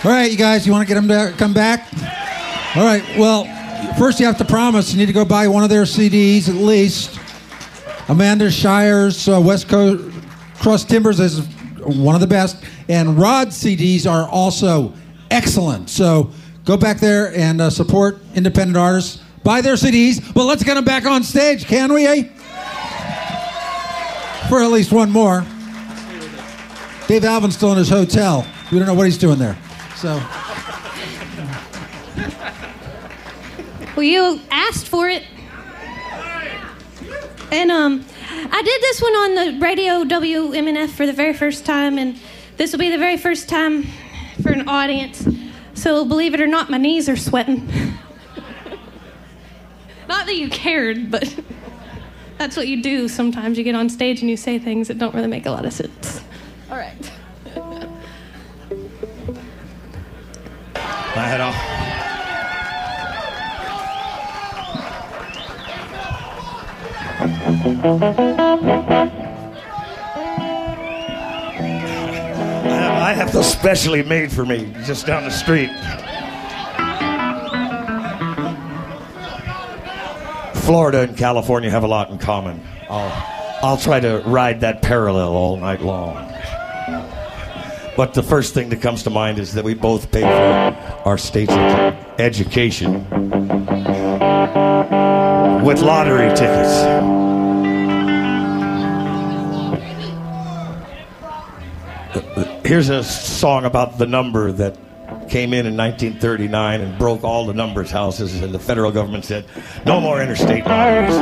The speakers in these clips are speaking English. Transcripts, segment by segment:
All right, you guys, you want to get them to come back? All right, well, first you have to promise you need to go buy one of their CDs at least. Amanda Shire's West Coast Cross Timbers is one of the best, and Rod's CDs are also excellent. So go back there and support independent artists. Buy their CDs, but let's get them back on stage, can we, eh? For at least one more. Dave Alvin's still in his hotel. We don't know what he's doing there. So. Well, you asked for it. And I did this one on the radio WMNF for the very first time, and this will be the very first time for an audience. So believe it or not, my knees are sweating. Not that you cared, but that's what you do sometimes. You get on stage and you say things that don't really make a lot of sense. All right. My head off. I have those specially made for me just down the street. Florida and California have a lot in common. I'll try to ride that parallel all night long. But the first thing that comes to mind is that we both pay for our state's education with lottery tickets. Here's a song about the number that came in 1939 and broke all the numbers houses, and the federal government said, no more interstate lotteries.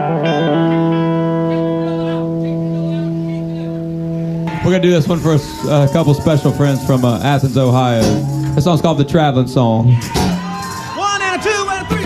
We're going to do this one for a couple special friends from Athens, Ohio. This song's called The Traveling Song.